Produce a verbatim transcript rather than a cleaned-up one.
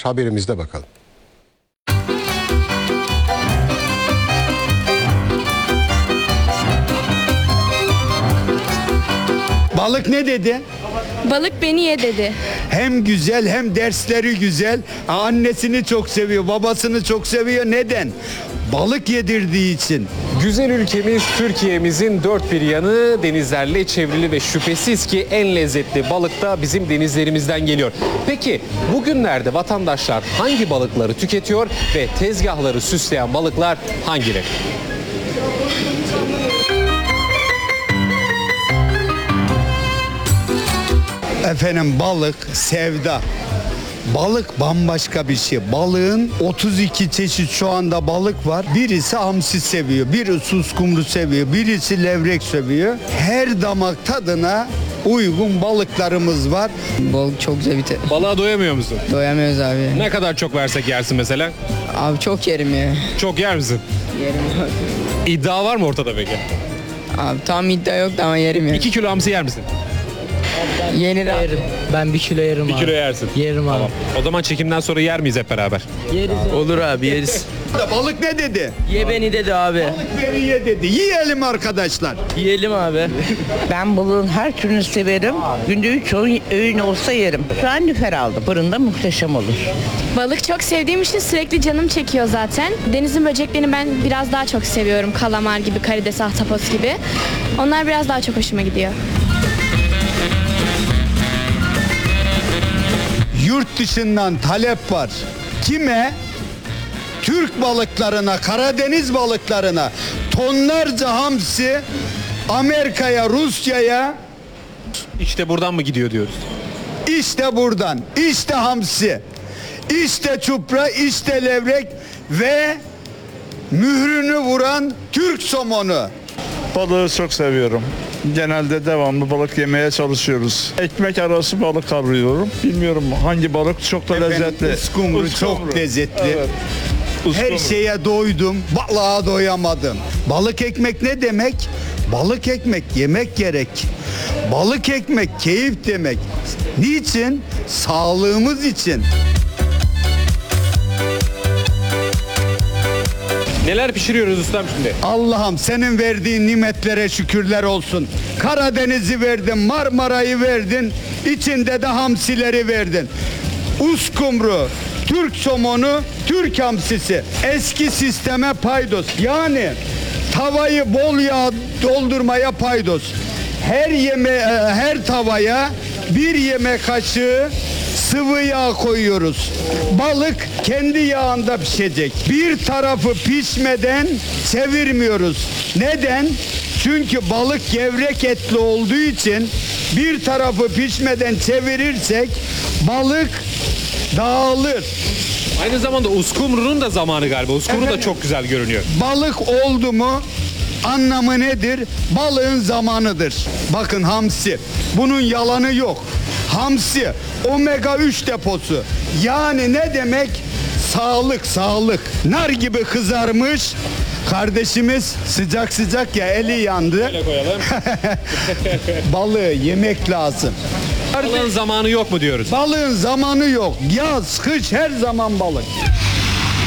Haberimizde bakalım. Balık ne dedi? Balık beni ye dedi. Hem güzel hem dersleri güzel. Annesini çok seviyor, babasını çok seviyor. Neden? Balık yedirdiği için. Güzel ülkemiz Türkiye'mizin dört bir yanı denizlerle çevrili ve şüphesiz ki en lezzetli balık da bizim denizlerimizden geliyor. Peki bugünlerde vatandaşlar hangi balıkları tüketiyor ve tezgahları süsleyen balıklar hangileri? Efendim balık sevda. Balık bambaşka bir şey. Balığın otuz iki çeşit şu anda balık var. Birisi hamsi seviyor, birisi uskumru seviyor, birisi levrek seviyor. Her damak tadına uygun balıklarımız var. Balık çok güzel bir te- Balığa doyamıyor musun? Doyamıyoruz abi. Ne kadar çok versek yersin mesela? Abi çok yerim ya. Çok yer misin? Yerim abi. İddia var mı ortada peki? Abi tam iddia yok da ama yerim ya. iki kilo hamsi yer misin? Yenir abi. Yerim. Ben bir kilo yerim bir abi. kilo yersin. Yerim abi. Tamam. O zaman çekimden sonra yer miyiz hep beraber? Yeriz. Olur abi yeriz. Balık ne dedi? Ye beni dedi abi. Balık beni ye dedi. Yiyelim arkadaşlar. Yiyelim abi. Ben balığın her türünü severim. Günde üç öğün, öğün olsa yerim. Şu an lüfer aldı. Fırında muhteşem olur. Balık çok sevdiğim için sürekli canım çekiyor zaten. Denizin böceklerini ben biraz daha çok seviyorum. Kalamar gibi, karides, ahtapot gibi. Onlar biraz daha çok hoşuma gidiyor. Yurt dışından talep var. Kime? Türk balıklarına, Karadeniz balıklarına, tonlarca hamsi Amerika'ya, Rusya'ya. İşte buradan mı gidiyor diyoruz? İşte buradan, işte hamsi, işte çupra, işte levrek ve mührünü vuran Türk somonu. Balığı çok seviyorum. Genelde devamlı balık yemeye çalışıyoruz. Ekmek arası balık arıyorum. Bilmiyorum hangi balık çok da Efendim, lezzetli. uskumru çok Uskumru. lezzetli. Evet. Her Uskumru. şeye doydum, balığa doyamadım. Balık ekmek ne demek? Balık ekmek yemek gerek. Balık ekmek keyif demek. Niçin? Sağlığımız için. Neler pişiriyoruz ustam şimdi? Allah'ım senin verdiğin nimetlere şükürler olsun. Karadeniz'i verdin, Marmara'yı verdin, içinde de hamsileri verdin. Uskumru, Türk somonu, Türk hamsisi. Eski sisteme paydos. Yani tavayı bol yağ doldurmaya paydos. Her yeme her tavaya bir yemek kaşığı sıvı yağ koyuyoruz. Balık kendi yağında pişecek. Bir tarafı pişmeden çevirmiyoruz. Neden? Çünkü balık gevrek etli olduğu için bir tarafı pişmeden çevirirsek balık dağılır. Aynı zamanda uskumrunun da zamanı galiba. Uskumru da Efendim? çok güzel görünüyor. Balık oldu mu anlamı nedir? Balığın zamanıdır. Bakın hamsi. Bunun yalanı yok. Hamsi omega üç deposu. Yani ne demek? Sağlık, sağlık. Nar gibi kızarmış. Kardeşimiz sıcak sıcak ya eli yandı. Böyle koyalım. Balığı yemek lazım. Balığın zamanı yok mu diyoruz? Balığın zamanı yok. Yaz, kış her zaman balık.